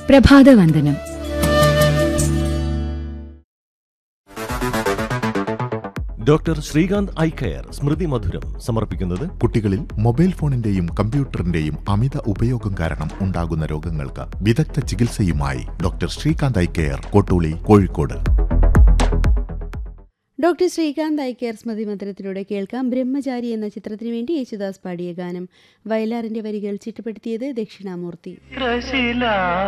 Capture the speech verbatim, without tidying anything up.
പ്രഭാതവന്ദനം. Doctor Srikanth eye care സ്മൃതി മധുരം സമർപ്പിക്കുന്നത് കുട്ടികളിൽ മൊബൈൽ ഫോണിന്റെയും കമ്പ്യൂട്ടറിന്റെയും അമിത ഉപയോഗം കാരണം ഉണ്ടാകുന്ന രോഗങ്ങൾക്ക് വിദഗ്ധ ചികിത്സയുമായി doctor Srikanth eye care, Kottooli, Kozhikode. Doctor Srikanth eye care സ്മൃതി മന്ദിരത്തിലൂടെ കേൾക്കാം ബ്രഹ്മചാരി എന്ന ചിത്രത്തിനു വേണ്ടി യേശുദാസ് പാടിയ ഗാനം. വയലാറിന്റെ വരികൾ ചിട്ടപ്പെടുത്തിയത് ദക്ഷിണാമൂർത്തി.